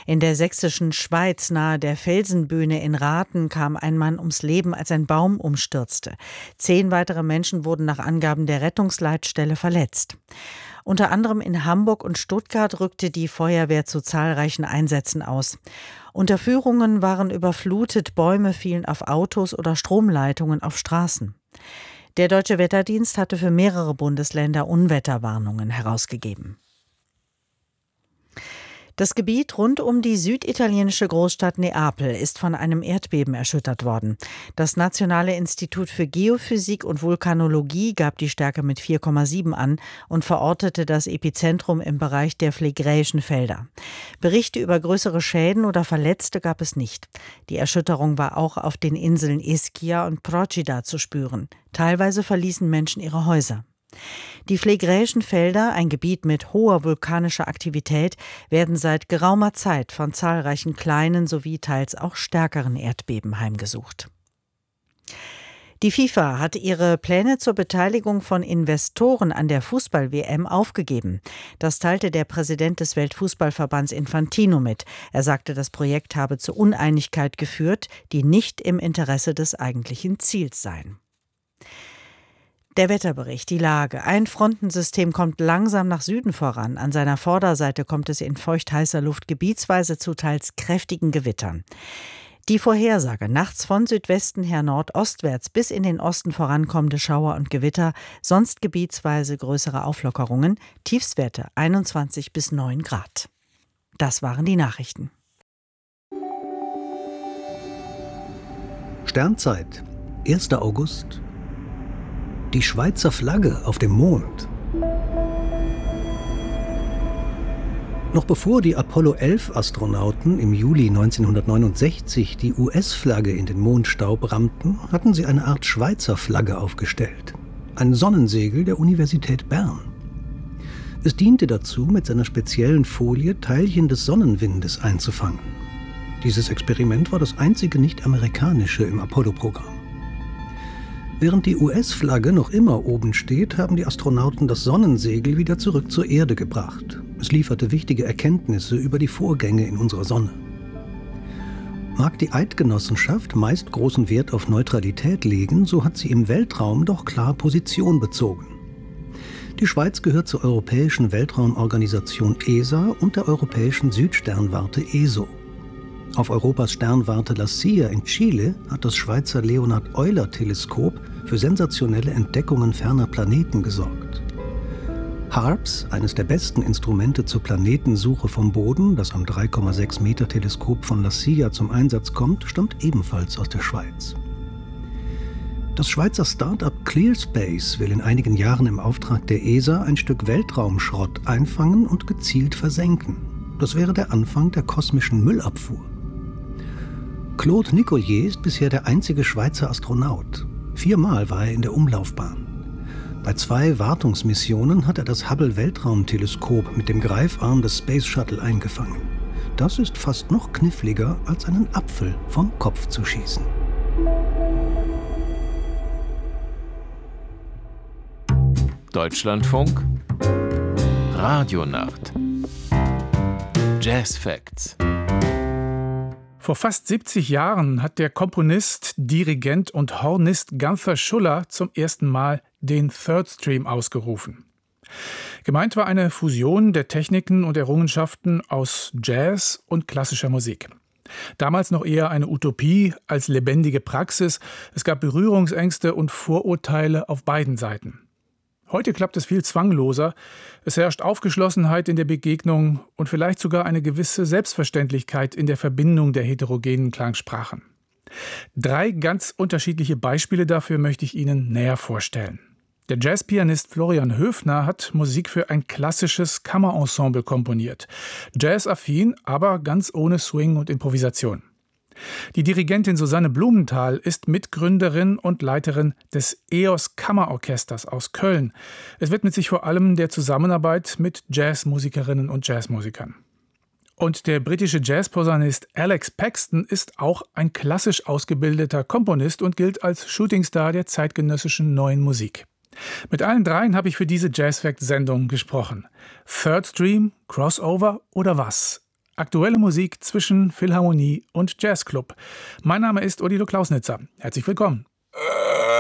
In der sächsischen Schweiz nahe der Felsenbühne in Rathen kam ein Mann ums Leben, als ein Baum umstürzte. 10 weitere Menschen wurden nach Angaben der Rettungsleitstelle verletzt. Unter anderem in Hamburg und Stuttgart rückte die Feuerwehr zu zahlreichen Einsätzen aus. Unterführungen waren überflutet, Bäume fielen auf Autos oder Stromleitungen auf Straßen. Der Deutsche Wetterdienst hatte für mehrere Bundesländer Unwetterwarnungen herausgegeben. Das Gebiet rund um die süditalienische Großstadt Neapel ist von einem Erdbeben erschüttert worden. Das Nationale Institut für Geophysik und Vulkanologie gab die Stärke mit 4,7 an und verortete das Epizentrum im Bereich der Phlegräischen Felder. Berichte über größere Schäden oder Verletzte gab es nicht. Die Erschütterung war auch auf den Inseln Ischia und Procida zu spüren. Teilweise verließen Menschen ihre Häuser. Die Phlegräischen Felder, ein Gebiet mit hoher vulkanischer Aktivität, werden seit geraumer Zeit von zahlreichen kleinen sowie teils auch stärkeren Erdbeben heimgesucht. Die FIFA hat ihre Pläne zur Beteiligung von Investoren an der Fußball-WM aufgegeben. Das teilte der Präsident des Weltfußballverbands Infantino mit. Er sagte, das Projekt habe zu Uneinigkeit geführt, die nicht im Interesse des eigentlichen Ziels seien. Der Wetterbericht, die Lage. Ein Frontensystem kommt langsam nach Süden voran. An seiner Vorderseite kommt es in feucht-heißer Luft gebietsweise zu teils kräftigen Gewittern. Die Vorhersage: nachts von Südwesten her nordostwärts bis in den Osten vorankommende Schauer und Gewitter, sonst gebietsweise größere Auflockerungen, Tiefstwerte 21 bis 9 Grad. Das waren die Nachrichten. Sternzeit, 1. August. Die Schweizer Flagge auf dem Mond. Noch bevor die Apollo-11-Astronauten im Juli 1969 die US-Flagge in den Mondstaub rammten, hatten sie eine Art Schweizer Flagge aufgestellt. Ein Sonnensegel der Universität Bern. Es diente dazu, mit seiner speziellen Folie Teilchen des Sonnenwindes einzufangen. Dieses Experiment war das einzige nicht-amerikanische im Apollo-Programm. Während die US-Flagge noch immer oben steht, haben die Astronauten das Sonnensegel wieder zurück zur Erde gebracht. Es lieferte wichtige Erkenntnisse über die Vorgänge in unserer Sonne. Mag die Eidgenossenschaft meist großen Wert auf Neutralität legen, so hat sie im Weltraum doch klar Position bezogen. Die Schweiz gehört zur Europäischen Weltraumorganisation ESA und der Europäischen Südsternwarte ESO. Auf Europas Sternwarte La Silla in Chile hat das Schweizer Leonhard-Euler-Teleskop für sensationelle Entdeckungen ferner Planeten gesorgt. HARPS, eines der besten Instrumente zur Planetensuche vom Boden, das am 3,6 Meter Teleskop von La Silla zum Einsatz kommt, stammt ebenfalls aus der Schweiz. Das Schweizer Start-up ClearSpace will in einigen Jahren im Auftrag der ESA ein Stück Weltraumschrott einfangen und gezielt versenken. Das wäre der Anfang der kosmischen Müllabfuhr. Claude Nicollier ist bisher der einzige Schweizer Astronaut. 4-mal war er in der Umlaufbahn. Bei 2 Wartungsmissionen hat er das Hubble-Weltraumteleskop mit dem Greifarm des Space Shuttle eingefangen. Das ist fast noch kniffliger, als einen Apfel vom Kopf zu schießen. Deutschlandfunk Radionacht Jazz Facts. Vor fast 70 Jahren hat der Komponist, Dirigent und Hornist Gunther Schuller zum ersten Mal den Third Stream ausgerufen. Gemeint war eine Fusion der Techniken und Errungenschaften aus Jazz und klassischer Musik. Damals noch eher eine Utopie als lebendige Praxis. Es gab Berührungsängste und Vorurteile auf beiden Seiten. Heute klappt es viel zwangloser. Es herrscht Aufgeschlossenheit in der Begegnung und vielleicht sogar eine gewisse Selbstverständlichkeit in der Verbindung der heterogenen Klangsprachen. 3 ganz unterschiedliche Beispiele dafür möchte ich Ihnen näher vorstellen. Der Jazzpianist Florian Höfner hat Musik für ein klassisches Kammerensemble komponiert. Jazzaffin, aber ganz ohne Swing und Improvisation. Die Dirigentin Susanne Blumenthal ist Mitgründerin und Leiterin des EOS Kammerorchesters aus Köln. Es widmet sich vor allem der Zusammenarbeit mit Jazzmusikerinnen und Jazzmusikern. Und der britische Jazzposaunist Alex Paxton ist auch ein klassisch ausgebildeter Komponist und gilt als Shootingstar der zeitgenössischen neuen Musik. Mit allen 3 habe ich für diese Jazz-Fact-Sendung gesprochen. Third Stream, Crossover oder was? Aktuelle Musik zwischen Philharmonie und Jazzclub. Mein Name ist Odilo Klausnitzer. Herzlich willkommen.